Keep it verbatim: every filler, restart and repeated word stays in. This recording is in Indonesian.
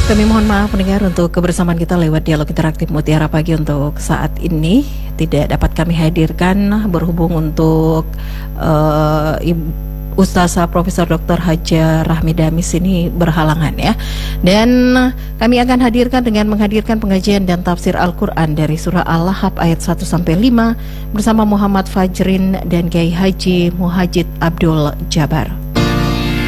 Kami mohon maaf pendengar untuk kebersamaan kita lewat dialog interaktif Mutiara Pagi untuk saat ini tidak dapat kami hadirkan berhubung untuk uh, Ustazah Profesor Doktor Haja Rahmi Damis ini berhalangan ya. Dan kami akan hadirkan dengan menghadirkan pengajian dan tafsir Al-Quran dari surah Al-Lahab ayat satu sampai lima bersama Muhammad Fajrin dan Kiai Haji Muhajid Abdul Jabar.